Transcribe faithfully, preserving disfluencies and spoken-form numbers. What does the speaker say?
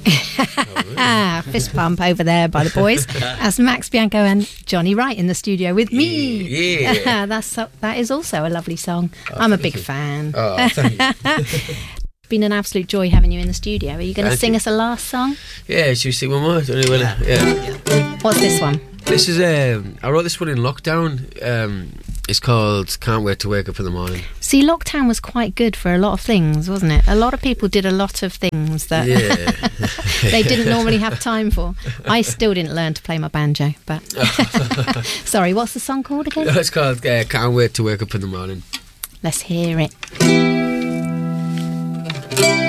Oh, really? Fist pump over there by the boys. That's Max Bianco and Johnny Wright in the studio with me. Yeah, yeah. That's that is also a lovely song. Oh, I'm a big you. fan. Oh, thank you. Been an absolute joy having you in the studio. Are you going to sing you. us a last song? Yeah, should we sing one more? Don't you wanna, yeah. yeah. What's this one? This is um, I wrote this one in lockdown. Um, it's called "Can't Wait to Wake Up in the Morning." See, lockdown was quite good for a lot of things, wasn't it? A lot of people did a lot of things that yeah. they didn't normally have time for. I still didn't learn to play my banjo, but sorry, what's the song called again? It's called uh, "Can't Wait to Wake Up in the Morning." Let's hear it.